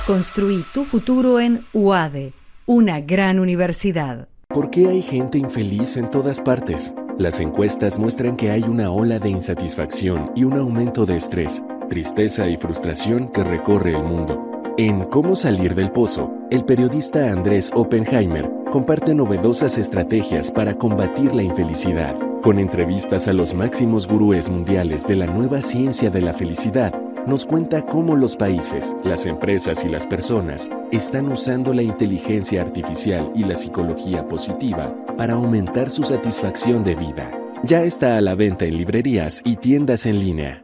Construí tu futuro en UADE, una gran universidad. ¿Por qué hay gente infeliz en todas partes? Las encuestas muestran que hay una ola de insatisfacción y un aumento de estrés, tristeza y frustración que recorre el mundo. En Cómo salir del pozo, el periodista Andrés Oppenheimer comparte novedosas estrategias para combatir la infelicidad. Con entrevistas a los máximos gurúes mundiales de la nueva ciencia de la felicidad, nos cuenta cómo los países, las empresas y las personas están usando la inteligencia artificial y la psicología positiva para aumentar su satisfacción de vida. Ya está a la venta en librerías y tiendas en línea.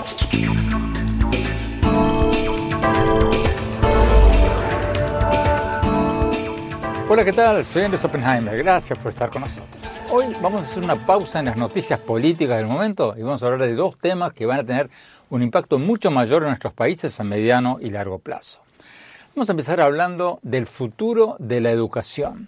Hola, ¿qué tal? Soy Andrés Oppenheimer. Gracias por estar con nosotros. Hoy vamos a hacer una pausa en las noticias políticas del momento y vamos a hablar de dos temas que van a tener un impacto mucho mayor en nuestros países a mediano y largo plazo. Vamos a empezar hablando del futuro de la educación.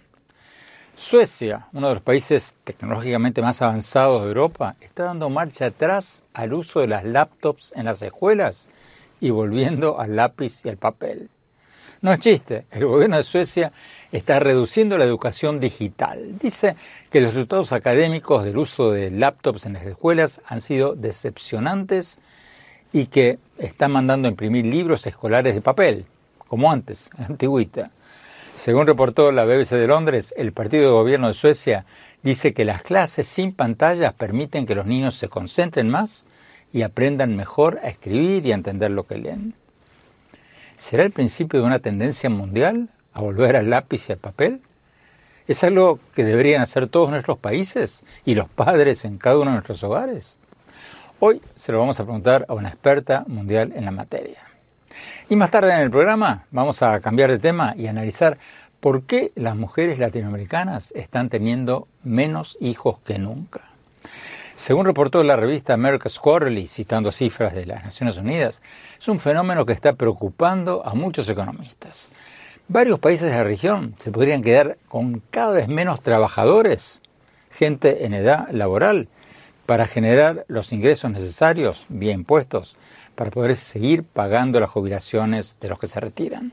Suecia, uno de los países tecnológicamente más avanzados de Europa, está dando marcha atrás al uso de las laptops en las escuelas y volviendo al lápiz y al papel. No es chiste, el gobierno de Suecia está reduciendo la educación digital. Dice que los resultados académicos del uso de laptops en las escuelas han sido decepcionantes y que están mandando a imprimir libros escolares de papel, como antes, antigüita. Según reportó la BBC de Londres, el partido de gobierno de Suecia dice que las clases sin pantallas permiten que los niños se concentren más y aprendan mejor a escribir y a entender lo que leen. ¿Será el principio de una tendencia mundial a volver al lápiz y al papel? ¿Es algo que deberían hacer todos nuestros países y los padres en cada uno de nuestros hogares? Hoy se lo vamos a preguntar a una experta mundial en la materia. Y más tarde en el programa vamos a cambiar de tema y analizar por qué las mujeres latinoamericanas están teniendo menos hijos que nunca. Según reportó la revista America's Quarterly, citando cifras de las Naciones Unidas, es un fenómeno que está preocupando a muchos economistas. Varios países de la región se podrían quedar con cada vez menos trabajadores, gente en edad laboral, para generar los ingresos necesarios, vía impuestos, para poder seguir pagando las jubilaciones de los que se retiran.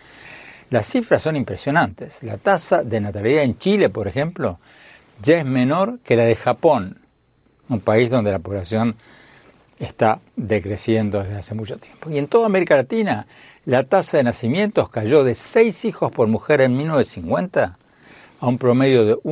Las cifras son impresionantes. La tasa de natalidad en Chile, por ejemplo, ya es menor que la de Japón, un país donde la población está decreciendo desde hace mucho tiempo. Y en toda América Latina, la tasa de nacimientos cayó de 6 hijos por mujer en 1950 a un promedio de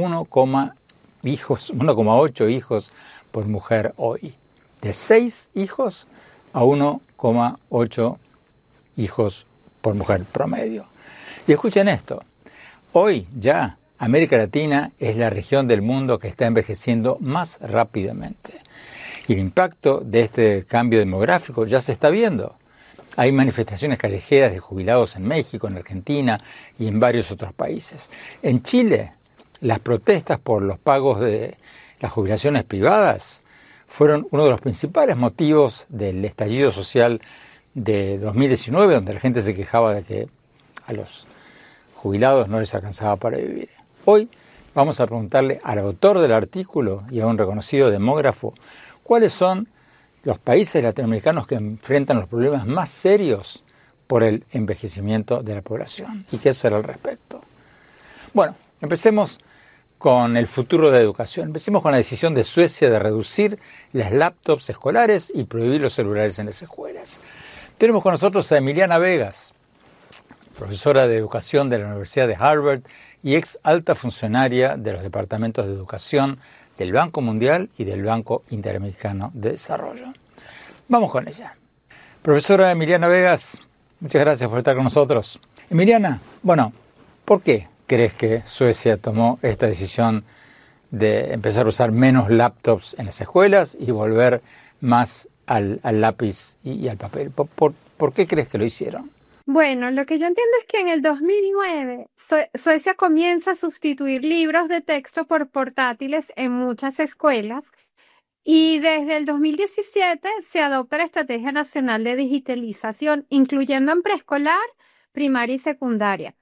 1,8 hijos por mujer hoy. De 6 hijos a 1,8 hijos por mujer promedio. Y escuchen esto, hoy ya América Latina es la región del mundo que está envejeciendo más rápidamente. Y el impacto de este cambio demográfico ya se está viendo. Hay manifestaciones callejeras de jubilados en México, en Argentina y en varios otros países. En Chile, las protestas por los pagos de las jubilaciones privadas fueron uno de los principales motivos del estallido social de 2019, donde la gente se quejaba de que a los jubilados no les alcanzaba para vivir. Hoy vamos a preguntarle al autor del artículo y a un reconocido demógrafo cuáles son los países latinoamericanos que enfrentan los problemas más serios por el envejecimiento de la población y qué hacer al respecto. Bueno, empecemos con el futuro de la educación. Empecemos con la decisión de Suecia de reducir las laptops escolares y prohibir los celulares en las escuelas. Tenemos con nosotros a Emiliana Vegas, profesora de educación de la Universidad de Harvard y ex alta funcionaria de los departamentos de educación del Banco Mundial y del Banco Interamericano de Desarrollo. Vamos con ella. Profesora Emiliana Vegas, muchas gracias por estar con nosotros. Emiliana, bueno, ¿por qué crees que Suecia tomó esta decisión de empezar a usar menos laptops en las escuelas y volver más al lápiz y al papel? ¿Por qué crees que lo hicieron? Bueno, lo que yo entiendo es que en el 2009 Suecia comienza a sustituir libros de texto por portátiles en muchas escuelas y desde el 2017 se adopta la Estrategia Nacional de Digitalización, incluyendo en preescolar, primaria y secundaria.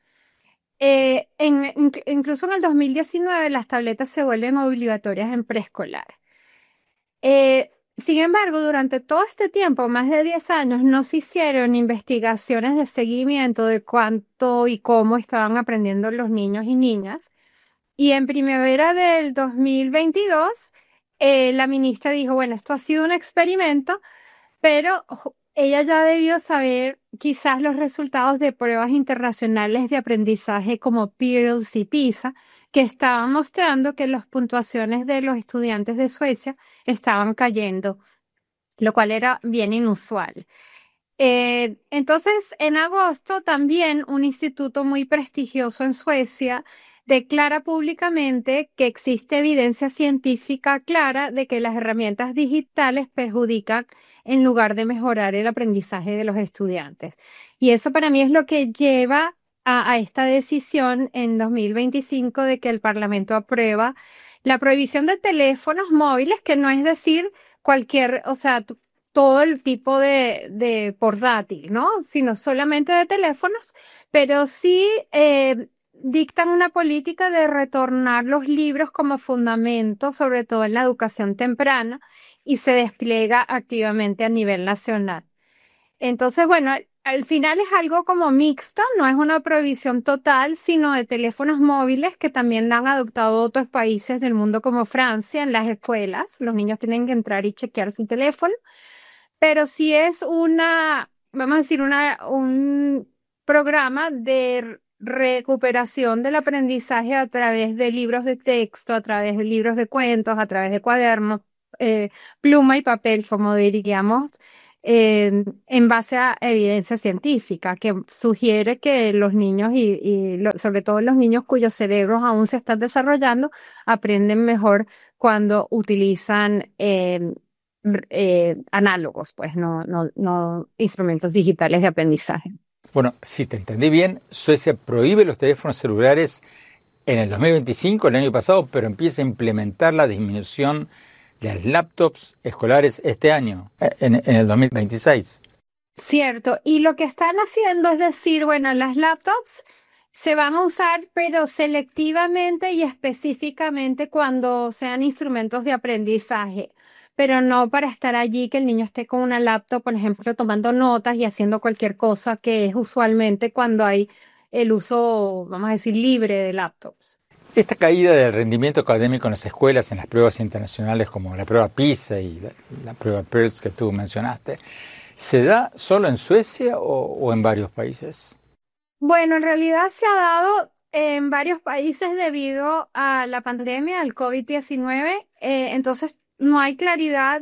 Incluso en el 2019 las tabletas se vuelven obligatorias en preescolar. Sin embargo, durante todo este tiempo, más de 10 años, no se hicieron investigaciones de seguimiento de cuánto y cómo estaban aprendiendo los niños y niñas. Y en primavera del 2022, la ministra dijo, bueno, esto ha sido un experimento, pero ella ya debió saber quizás los resultados de pruebas internacionales de aprendizaje como Pearls y PISA, que estaban mostrando que las puntuaciones de los estudiantes de Suecia estaban cayendo, lo cual era bien inusual. Entonces, en agosto también un instituto muy prestigioso en Suecia declara públicamente que existe evidencia científica clara de que las herramientas digitales perjudican en lugar de mejorar el aprendizaje de los estudiantes. Y eso para mí es lo que lleva a esta decisión en 2025 de que el Parlamento aprueba la prohibición de teléfonos móviles, que no es decir cualquier, o sea, todo el tipo de portátil, ¿no? Sino solamente de teléfonos, pero sí dictan una política de retornar los libros como fundamento, sobre todo en la educación temprana, y se despliega activamente a nivel nacional. Entonces, bueno, al final es algo como mixto, no es una prohibición total, sino de teléfonos móviles que también la han adoptado otros países del mundo como Francia en las escuelas. Los niños tienen que entrar y chequear su teléfono, pero sí es vamos a decir, un programa de recuperación del aprendizaje a través de libros de texto, a través de libros de cuentos, a través de cuadernos, pluma y papel, como diríamos, en base a evidencia científica, que sugiere que los niños sobre todo los niños cuyos cerebros aún se están desarrollando, aprenden mejor cuando utilizan análogos, pues no instrumentos digitales de aprendizaje. Bueno, si te entendí bien, Suecia prohíbe los teléfonos celulares en el 2025, el año pasado, pero empieza a implementar la disminución de las laptops escolares este año, en el 2026. Cierto, y lo que están haciendo es decir, bueno, las laptops se van a usar, pero selectivamente y específicamente cuando sean instrumentos de aprendizaje, pero no para estar allí que el niño esté con una laptop, por ejemplo, tomando notas y haciendo cualquier cosa, que es usualmente cuando hay el uso, vamos a decir, libre de laptops. Esta caída del rendimiento académico en las escuelas, en las pruebas internacionales como la prueba PISA y la prueba PIRLS que tú mencionaste, ¿se da solo en Suecia o en varios países? Bueno, en realidad se ha dado en varios países debido a la pandemia, al COVID-19. Entonces no hay claridad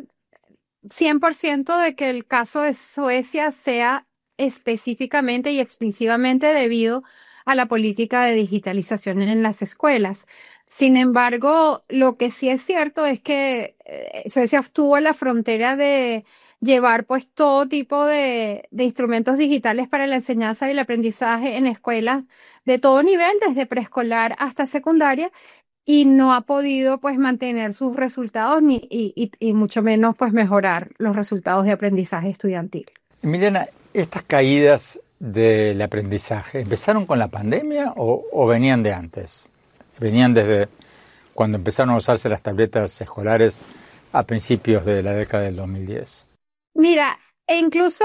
100% de que el caso de Suecia sea específicamente y exclusivamente debido a la política de digitalización en las escuelas. Sin embargo, lo que sí es cierto es que Suecia estuvo en la frontera de llevar pues todo tipo de instrumentos digitales para la enseñanza y el aprendizaje en escuelas de todo nivel, desde preescolar hasta secundaria, y no ha podido pues mantener sus resultados y mucho menos pues mejorar los resultados de aprendizaje estudiantil. Emiliana, estas caídas del aprendizaje, ¿empezaron con la pandemia o venían de antes? ¿Venían desde cuando empezaron a usarse las tabletas escolares a principios de la década del 2010? Mira, incluso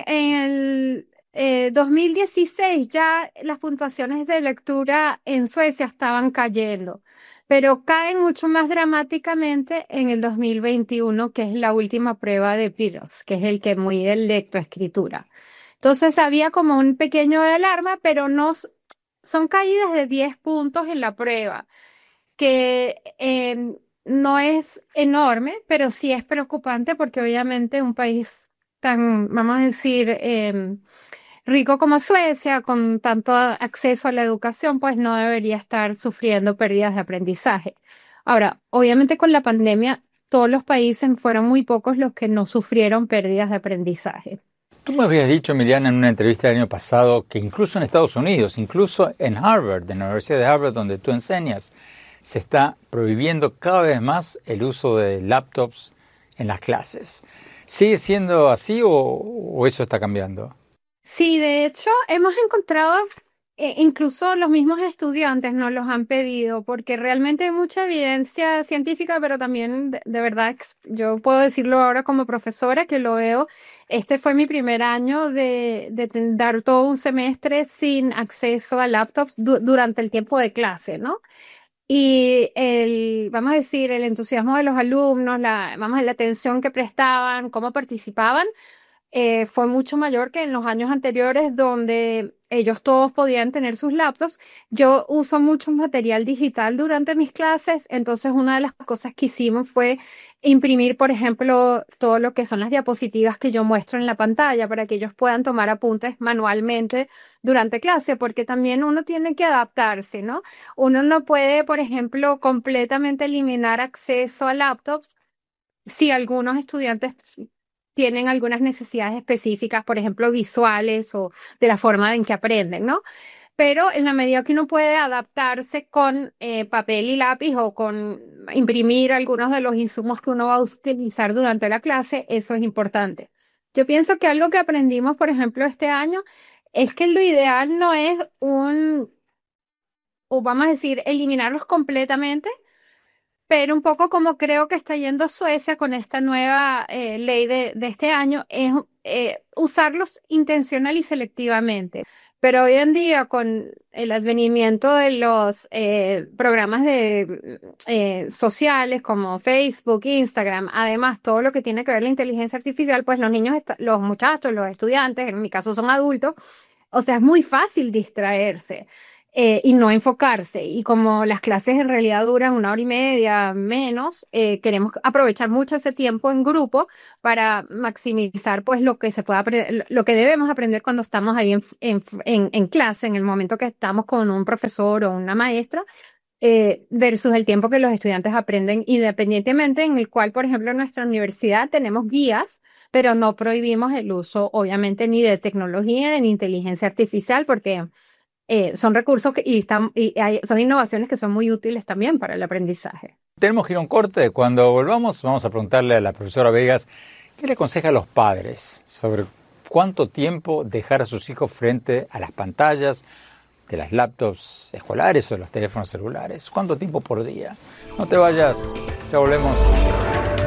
en el 2016 ya las puntuaciones de lectura en Suecia estaban cayendo, pero caen mucho más dramáticamente en el 2021, que es la última prueba de PIRLS, que es el que mide el lectoescritura. Entonces había como un pequeño de alarma, pero no son caídas de 10 puntos en la prueba, que no es enorme, pero sí es preocupante porque obviamente un país tan, vamos a decir, rico como Suecia, con tanto acceso a la educación, pues no debería estar sufriendo pérdidas de aprendizaje. Ahora, obviamente con la pandemia, todos los países fueron muy pocos los que no sufrieron pérdidas de aprendizaje. Tú me habías dicho, Emiliana, en una entrevista del año pasado, que incluso en Estados Unidos, incluso en Harvard, en la Universidad de Harvard, donde tú enseñas, se está prohibiendo cada vez más el uso de laptops en las clases. ¿Sigue siendo así o eso está cambiando? Sí, de hecho, hemos encontrado incluso los mismos estudiantes nos los han pedido porque realmente hay mucha evidencia científica, pero también de verdad yo puedo decirlo ahora como profesora que lo veo. Este fue mi primer año de dar todo un semestre sin acceso a laptops durante el tiempo de clase, ¿no? Y vamos a decir, el entusiasmo de los alumnos, la atención que prestaban, cómo participaban, fue mucho mayor que en los años anteriores donde ellos todos podían tener sus laptops. Yo uso mucho material digital durante mis clases, entonces una de las cosas que hicimos fue imprimir, por ejemplo, todo lo que son las diapositivas que yo muestro en la pantalla para que ellos puedan tomar apuntes manualmente durante clase, porque también uno tiene que adaptarse, ¿no? Uno no puede, por ejemplo, completamente eliminar acceso a laptops si algunos estudiantes tienen algunas necesidades específicas, por ejemplo, visuales o de la forma en que aprenden, ¿no? Pero en la medida que uno puede adaptarse con papel y lápiz o con imprimir algunos de los insumos que uno va a utilizar durante la clase, eso es importante. Yo pienso que algo que aprendimos, por ejemplo, este año, es que lo ideal no es o vamos a decir, eliminarlos completamente, pero un poco como creo que está yendo Suecia con esta nueva ley de este año, es usarlos intencional y selectivamente. Pero hoy en día, con el advenimiento de los programas sociales como Facebook, Instagram, además todo lo que tiene que ver la inteligencia artificial, pues los niños, los muchachos, los estudiantes, en mi caso son adultos, o sea, es muy fácil distraerse y no enfocarse. Y como las clases en realidad duran 1 hora y media menos, queremos aprovechar mucho ese tiempo en grupo para maximizar pues lo que se pueda lo que debemos aprender cuando estamos ahí en clase, en el momento que estamos con un profesor o una maestra. Versus el tiempo que los estudiantes aprenden independientemente, en el cual, por ejemplo, en nuestra universidad tenemos guías, pero no prohibimos el uso, obviamente, ni de tecnología ni de inteligencia artificial, porque son recursos son innovaciones que son muy útiles también para el aprendizaje. Tenemos que ir a un corte. Cuando volvamos, vamos a preguntarle a la profesora Vegas qué le aconseja a los padres sobre cuánto tiempo dejar a sus hijos frente a las pantallas de las laptops escolares o de los teléfonos celulares. ¿Cuánto tiempo por día? No te vayas, ya volvemos.